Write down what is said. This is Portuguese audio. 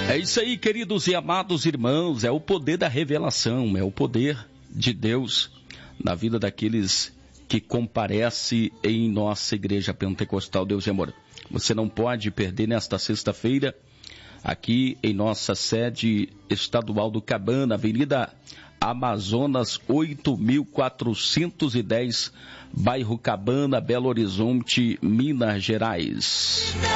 É isso aí, queridos e amados irmãos, é o poder da revelação, é o poder de Deus na vida daqueles que comparecem em nossa igreja pentecostal Deus e Amor. Você não pode perder nesta sexta-feira, aqui em nossa sede estadual do Cabana, Avenida Amazonas 8.410, bairro Cabana, Belo Horizonte, Minas Gerais.